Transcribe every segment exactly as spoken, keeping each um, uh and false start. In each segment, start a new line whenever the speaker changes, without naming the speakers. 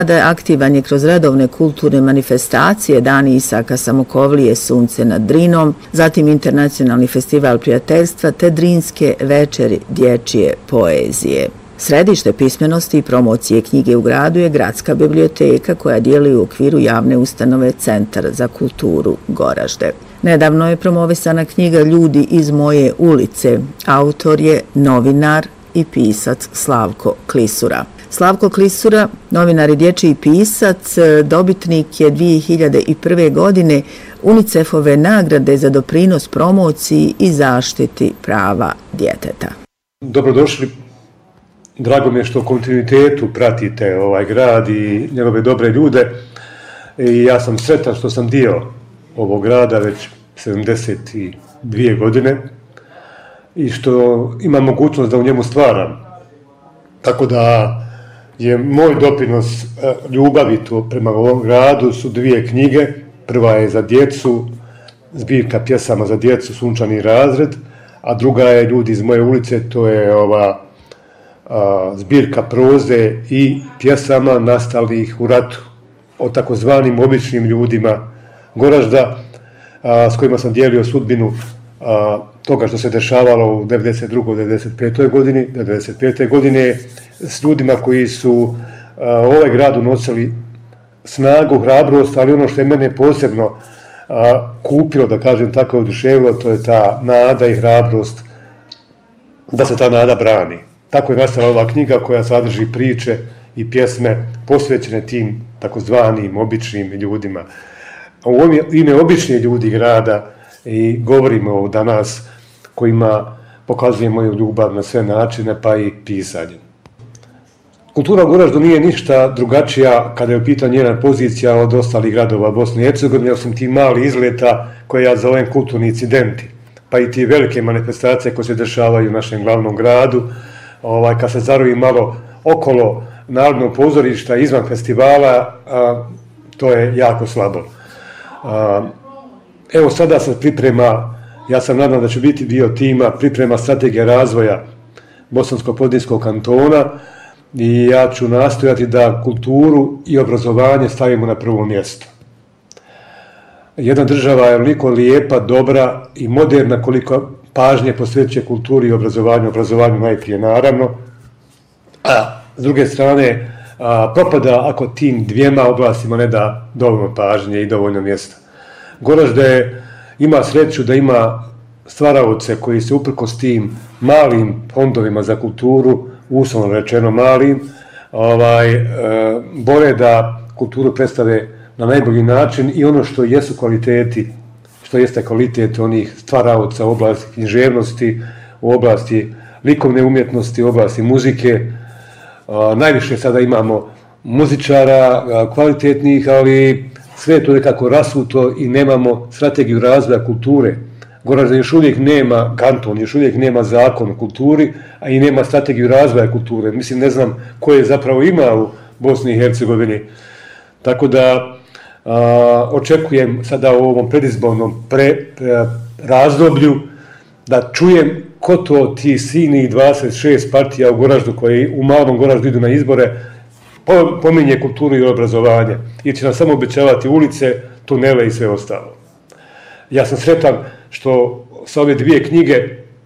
Aktivan je kroz redovne kulturne manifestacije, Dani Isaka Samokovlije, Sunce nad Drinom, zatim Internacionalni festival prijateljstva te Drinske večeri dječje poezije. Središte pismenosti i promocije knjige u gradu je gradska biblioteka koja djeluje u okviru javne ustanove Centar za kulturu Goražde. Nedavno je promovisana knjiga Ljudi iz moje ulice. Autor je novinar i pisac Slavko Klisura. Slavko Klisura, novinar i dječji pisac, dobitnik je dvije hiljade prve. godine UNICEF-ove nagrade za doprinos promociji i zaštiti prava djeteta.
Dobrodošli. Drago mi je što u kontinuitetu pratite ovaj grad i njegove dobre ljude. I ja sam sretan što sam dio ovog grada već sedamdeset dvije godine i što imam mogućnost da u njemu stvaram. Tako da je moj doprinos ljubavi prema ovom gradu su dvije knjige. Prva je za djecu, zbirka pjesama za djecu Sunčani razred, a druga je Ljudi iz moje ulice, to je ova a, zbirka proze i pjesama nastalih u ratu o takozvanim običnim ljudima Goražda, a, s kojima sam dijelio sudbinu a, toga što se dešavalo u devedeset drugoj devedeset petoj godini, devedeset pete. godine, s ljudima koji su a, ovaj grad unosili snagu, hrabrost, ali ono što je mene posebno a, kupilo, da kažem tako, oduševilo, to je ta nada i hrabrost da se ta nada brani. Tako je nastala ova knjiga koja sadrži priče i pjesme posvećene tim takozvanim običnim ljudima. U ime obični ljudi grada i govorimo danas kojima pokazujemo moju ljubav na sve načine, pa i pisanje. Kultura u Goraždu nije ništa drugačija kada je u pitanju njena pozicija od ostalih gradova Bosne i Hercegovine, osim tih malih izleta koje ja zovem kulturni incidenti, pa i ti velike manifestacije koje se dešavaju u našem glavnom gradu, ovaj, kad se zarovi malo okolo Narodnog pozorišta, izvan festivala, a, to je jako slabo. A, evo sada se priprema, ja sam nadan da ću biti dio tima, priprema strategija razvoja Bosansko-Podinjskog kantona i ja ću nastojati da kulturu i obrazovanje stavimo na prvo mjesto. Jedna država je ovoliko lijepa, dobra i moderna koliko pažnje posvećuje kulturi i obrazovanju, obrazovanju najprije naravno, a s druge strane a, propada ako tim dvijema oblastima ne da dovoljno pažnje i dovoljno mjesta. Goražde ima sreću da ima stvaraoce koji se uprkos tim malim fondovima za kulturu, uslovno rečeno malim, ovaj, e, bore da kulturu predstave na najbolji način i ono što jesu kvaliteti, što jeste kvalitet onih stvaraoca u oblasti književnosti, u oblasti likovne umjetnosti, u oblasti muzike. A, najviše sada imamo muzičara a, kvalitetnih, ali sve je to nekako rasuto i nemamo strategiju razvoja kulture. Goražda još uvijek nema kanton, još uvijek nema zakon o kulturi, a i nema strategiju razvoja kulture. Mislim, ne znam koje zapravo ima u Bosni i Hercegovini. Tako da a, očekujem sada u ovom predizbornom pre, pre, razdoblju da čujem ko to ti silnih dvadeset šest partija u Goraždu koji u malom Goraždu idu na izbore pominje kulturu i obrazovanje i će nam samo obećavati ulice, tunele i sve ostalo. Ja sam sretan što sa ove dvije knjige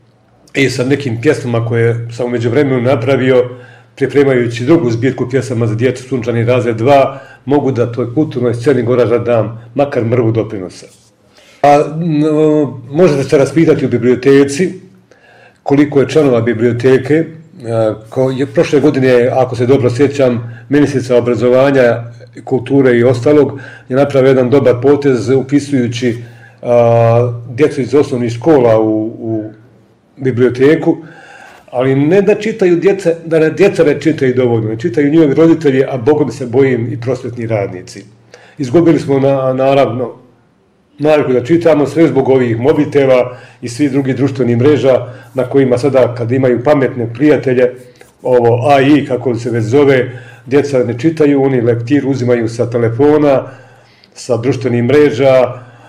i sa nekim pjesmama koje sam umeđu vremenu napravio, pripremajući drugu zbirku pjesama za djecu Sunčani razred dva, mogu da toj kulturnoj sceni Goražda dam makar mrvu doprinosa. A, no, možete se raspitati u biblioteci koliko je članova biblioteke. Ko je prošle godine, ako se dobro sjećam, ministrica obrazovanja, kulture i ostalog je napravio jedan dobar potez upisujući a, djecu iz osnovnih škola u, u biblioteku, ali ne da čitaju djece, da ne djeca ne čitaju dovoljno, ne čitaju njihovi roditelji, a bogom se bojim i prosvetni radnici. Izgubili smo na, naravno naviku da čitamo sve zbog ovih mobitela i svih drugih društvenih mreža na kojima sada kad imaju pametne prijatelje, ovo A I kako se već zove, djeca ne čitaju, oni lektiru uzimaju sa telefona, sa društvenih mreža,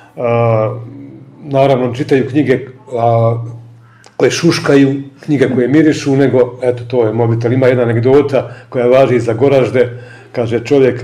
a, naravno čitaju knjige a, koje šuškaju, knjige koje mirišu, nego eto to je mobitel. Ima jedna anegdota koja važi za Goražde, kaže čovjek